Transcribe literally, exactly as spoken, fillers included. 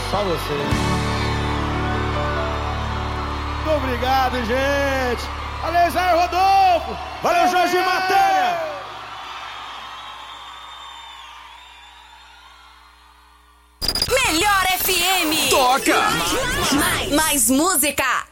só você. Muito obrigado, gente. Valeu, Zé Rodolfo. Valeu, Jorge Matéria. Melhor F M. Toca. Mais, mais música.